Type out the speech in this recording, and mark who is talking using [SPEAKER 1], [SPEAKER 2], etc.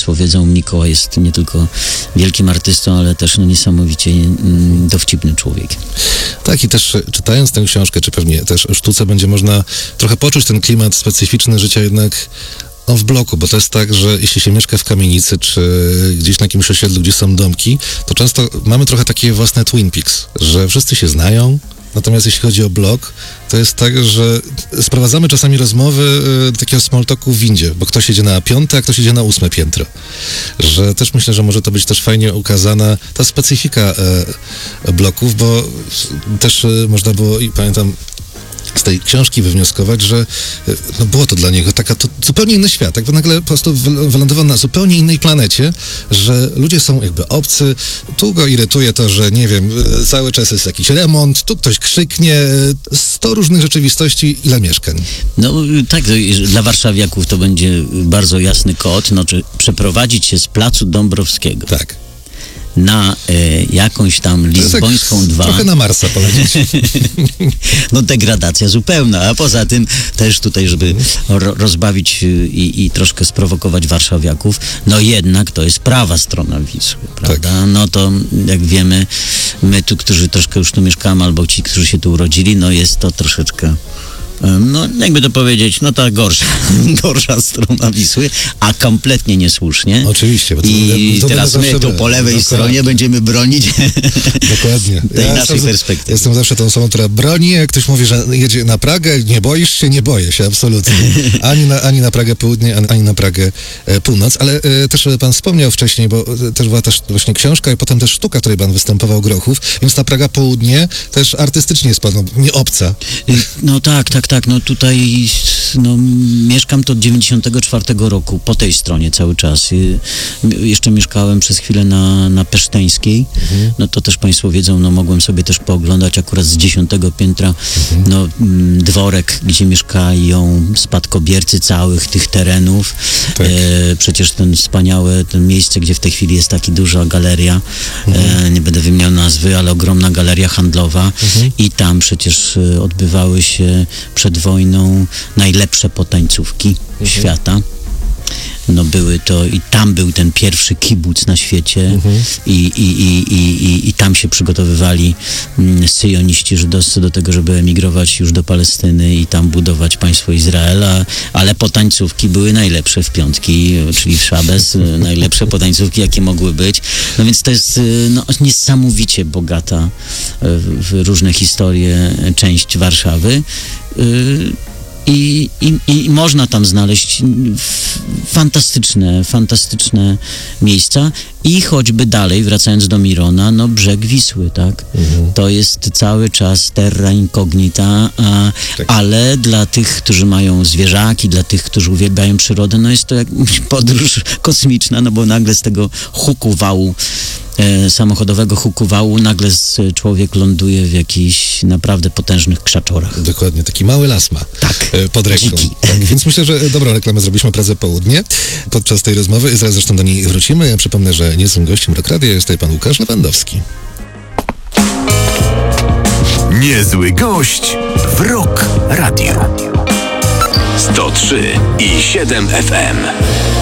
[SPEAKER 1] państwo wiedzą, Mikołaj jest nie tylko wielkim artystą, ale też niesamowicie dowcipnym człowiekiem.
[SPEAKER 2] Tak, i też czytając tę książkę, czy pewnie też o sztuce, będzie można trochę poczuć ten klimat specyficzny życia jednak w bloku, bo to jest tak, że jeśli się mieszka w kamienicy, czy gdzieś na jakimś osiedlu, gdzie są domki, to często mamy trochę takie własne Twin Peaks, że wszyscy się znają. Natomiast jeśli chodzi o blok, to jest tak, że sprowadzamy czasami rozmowy do takiego small talku w windzie, bo ktoś jedzie na 5, a ktoś jedzie na 8 piętro. Że też myślę, że może to być też fajnie ukazana ta specyfika bloków, bo też można było, i pamiętam, z tej książki wywnioskować, że było to dla niego taka to zupełnie inny świat. Jakby nagle po prostu wylądował na zupełnie innej planecie, że ludzie są jakby obcy. Tu go irytuje to, że nie wiem, cały czas jest jakiś remont, tu ktoś krzyknie, 100 różnych rzeczywistości, ile mieszkań.
[SPEAKER 1] No tak, dla warszawiaków to będzie bardzo jasny kod, czy przeprowadzić się z Placu Dąbrowskiego.
[SPEAKER 2] Tak.
[SPEAKER 1] Na jakąś tam Lizbońską 2.
[SPEAKER 2] Trochę na Marsa polecieć.
[SPEAKER 1] No degradacja zupełna, a poza tym też tutaj, żeby rozbawić i troszkę sprowokować warszawiaków, no jednak to jest prawa strona Wisły, prawda? Tak. No to jak wiemy, my tu, którzy troszkę już tu mieszkamy, albo ci, którzy się tu urodzili, no jest to troszeczkę, no jakby to powiedzieć, no ta gorsza strona Wisły, a kompletnie niesłusznie.
[SPEAKER 2] Oczywiście. Bo
[SPEAKER 1] I teraz my tu po lewej stronie będziemy bronić
[SPEAKER 2] dokładnie.
[SPEAKER 1] tej naszej perspektywy.
[SPEAKER 2] Jestem zawsze tą osobą, która broni, jak ktoś mówi, że jedzie na Pragę, nie boisz się? Nie boję się, absolutnie. Ani na Pragę Południe, ani na Pragę Północ, ale też pan wspomniał wcześniej, bo też była też właśnie książka i potem też sztuka, w której pan występował, Grochów, więc ta Praga Południe też artystycznie jest panu nie obca.
[SPEAKER 1] No tak, no tutaj mieszkam to od 94 roku, po tej stronie cały czas. Jeszcze mieszkałem przez chwilę na Peszteńskiej, no to też państwo wiedzą, no mogłem sobie też pooglądać akurat z 10 piętra, no dworek, gdzie mieszkają spadkobiercy całych tych terenów. Tak. Przecież ten miejsce, gdzie w tej chwili jest taka duża galeria, nie będę wymieniał nazwy, ale ogromna galeria handlowa i tam przecież odbywały się przed wojną najlepsze potańcówki świata. No były to, i tam był ten pierwszy kibuc na świecie i tam się przygotowywali syjoniści żydowscy do tego, żeby emigrować już do Palestyny i tam budować państwo Izraela, ale potańcówki były najlepsze w piątki, czyli w Szabes, najlepsze potańcówki, jakie mogły być. No więc to jest niesamowicie bogata w różne historie część Warszawy. I można tam znaleźć fantastyczne miejsca i choćby dalej, wracając do Mirona, no brzeg Wisły, tak? To jest cały czas terra incognita, ale dla tych, którzy mają zwierzaki, dla tych, którzy uwielbiają przyrodę, no jest to jak podróż kosmiczna, no bo nagle z tego huku wału, samochodowego huku wału, nagle człowiek ląduje w jakichś naprawdę potężnych krzaczorach.
[SPEAKER 2] Dokładnie, taki mały las ma.
[SPEAKER 1] Tak.
[SPEAKER 2] Pod ręką. Tak, więc myślę, że dobrą reklamę zrobiliśmy Pradze Południe podczas tej rozmowy. Zaraz zresztą do niej wrócimy. Ja przypomnę, że niezłym gościem Rock Radia jest tutaj pan Łukasz Lewandowski.
[SPEAKER 3] Niezły gość w Rock Radio. 103,7 FM.